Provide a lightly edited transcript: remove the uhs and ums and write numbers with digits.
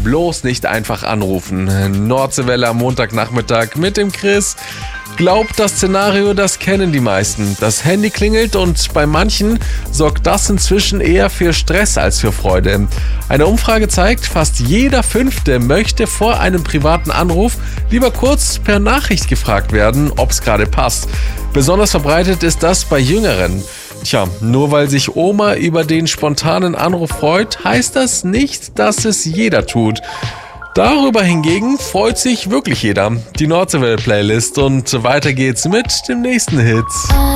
bloß nicht einfach anrufen. Nordseewelle am Montagnachmittag mit dem Chris. Glaubt, das Szenario, das kennen die meisten. Das Handy klingelt und bei manchen sorgt das inzwischen eher für Stress als für Freude. Eine Umfrage zeigt, fast jeder Fünfte möchte vor einem privaten Anruf lieber kurz per Nachricht gefragt werden, ob es gerade passt. Besonders verbreitet ist das bei Jüngeren. Tja, nur weil sich Oma über den spontanen Anruf freut, heißt das nicht, dass es jeder tut. Darüber hingegen freut sich wirklich jeder. Die Nordseewelle-Playlist und weiter geht's mit dem nächsten Hit.